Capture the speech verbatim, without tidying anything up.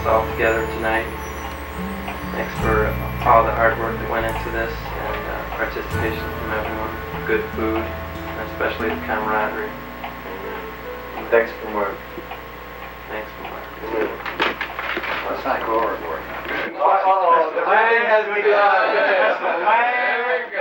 all together tonight. Thanks for all the hard work that went into this and uh, participation from everyone. Good food, and especially the camaraderie. Thanks for more. Thanks for more. Let's not go overboard. Uh-oh, the wedding has begun.